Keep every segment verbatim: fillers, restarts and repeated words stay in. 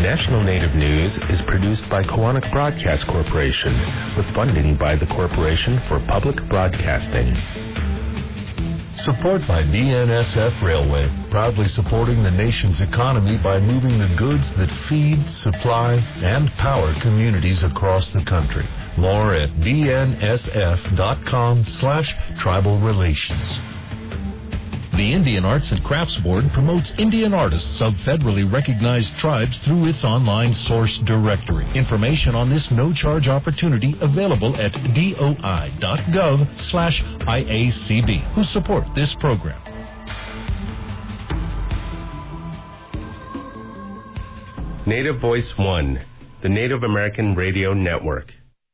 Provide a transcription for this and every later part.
National Native News is produced by Koahnic Broadcast Corporation with funding by the Corporation for Public Broadcasting. Support by B N S F Railway, proudly supporting the nation's economy by moving the goods that feed, supply, and power communities across the country. More at bnsf.com slash tribal relations. The Indian Arts and Crafts Board promotes Indian artists of federally recognized tribes through its online source directory. Information on this no-charge opportunity available at doi.gov slash IACB, who support this program. Native Voice One, the Native American Radio Network.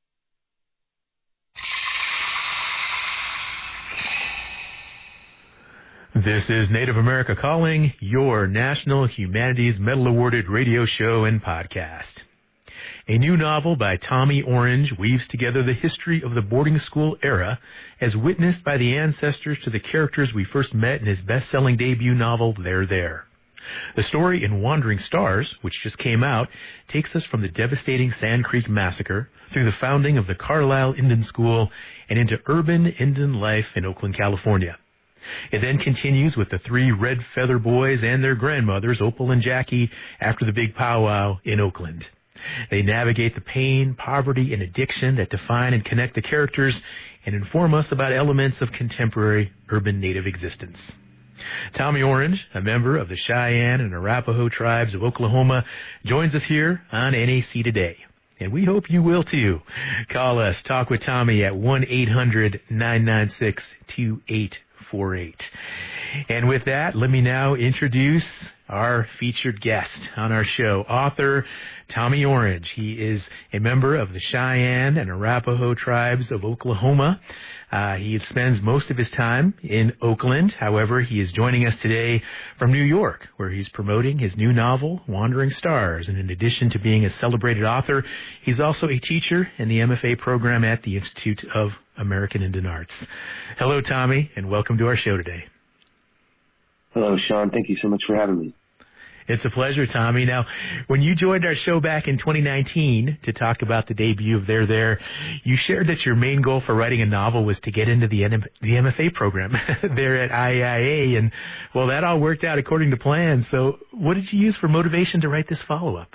This is Native America Calling, your National Humanities Medal Awarded radio show and podcast. A new novel by Tommy Orange weaves together the history of the boarding school era as witnessed by the ancestors to the characters we first met in his best-selling debut novel, They're There. The story in Wandering Stars, which just came out, takes us from the devastating Sand Creek Massacre through the founding of the Carlisle Indian School and into urban Indian life in Oakland, California. It then continues with the three Red Feather Boys and their grandmothers, Opal and Jackie, after the big powwow in Oakland. They navigate the pain, poverty, and addiction that define and connect the characters and inform us about elements of contemporary urban Native existence. Tommy Orange, a member of the Cheyenne and Arapaho tribes of Oklahoma, joins us here on N A C Today. And we hope you will too. Call us, talk with Tommy at one eight hundred nine nine six two eight four eight. And with that, let me now introduce our featured guest on our show, author Tommy Orange. He is a member of the Cheyenne and Arapaho tribes of Oklahoma. Uh, he spends most of his time in Oakland. However, he is joining us today from New York, where he's promoting his new novel, Wandering Stars. And in addition to being a celebrated author, he's also a teacher in the M F A program at the Institute of American Indian Arts. Hello, Tommy, and welcome to our show today. Hello, Sean. Thank you so much for having me. It's a pleasure, Tommy. Now, when you joined our show back in twenty nineteen to talk about the debut of They're There, you shared that your main goal for writing a novel was to get into the, N- the M F A program there at I A I A, and, well, that all worked out according to plan. So what did you use for motivation to write this follow-up?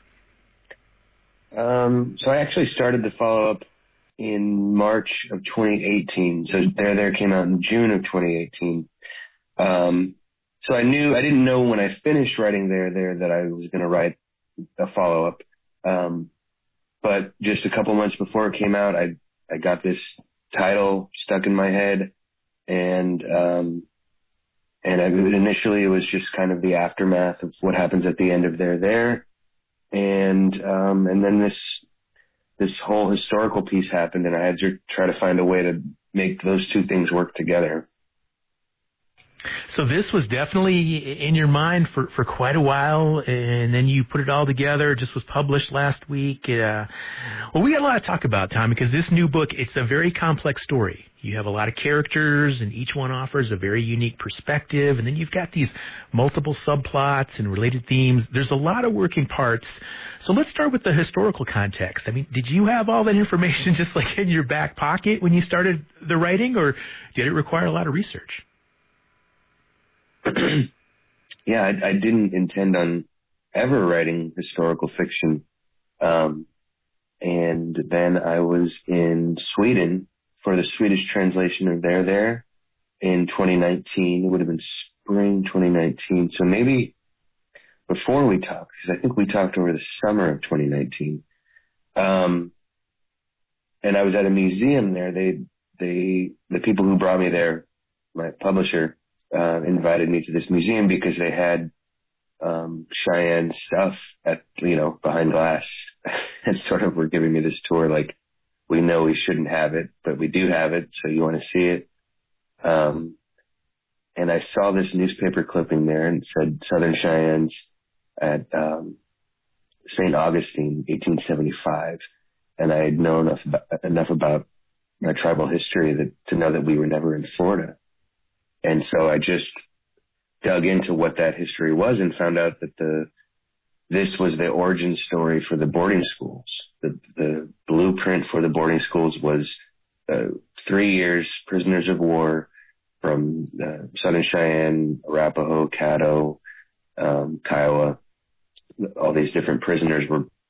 Um, so I actually started the follow-up in March of twenty eighteen. So They're There came out in June of twenty eighteen. Um, so I knew, I didn't know when I finished writing They're There that I was going to write a follow-up. Um, but just a couple months before it came out, I, I got this title stuck in my head. And, um, and I, initially it was just kind of the aftermath of what happens at the end of They're There. And, um, and then this, this whole historical piece happened, and I had to try to find a way to make those two things work together. So this was definitely in your mind for, for quite a while, and then you put it all together. It just was published last week. Uh, well, we got a lot to talk about, Tom, because this new book, it's a very complex story. You have a lot of characters, and each one offers a very unique perspective, and then you've got these multiple subplots and related themes. There's a lot of working parts. So let's start with the historical context. I mean, did you have all that information just like in your back pocket when you started the writing, or did it require a lot of research? Yeah, I, I didn't intend on ever writing historical fiction. Um, and then I was in Sweden for the Swedish translation of They're There in twenty nineteen. It would have been spring twenty nineteen. So maybe before we talked, because I think we talked over the summer of twenty nineteen. Um, and I was at a museum there. They, they, the people who brought me there, my publisher, Uh, invited me to this museum because they had um, Cheyenne stuff at, you know, behind glass, and sort of were giving me this tour like, we know we shouldn't have it, but we do have it, so you want to see it. Um, and I saw this newspaper clipping there and it said Southern Cheyennes at um, Saint Augustine, eighteen seventy-five, and I had known enough about, enough about my tribal history that to know that we were never in Florida. And so I just dug into what that history was and found out that the this was the origin story for the boarding schools. The, the blueprint for the boarding schools was uh, three years prisoners of war from uh, Southern Cheyenne, Arapaho, Caddo, um, Kiowa. All these different prisoners were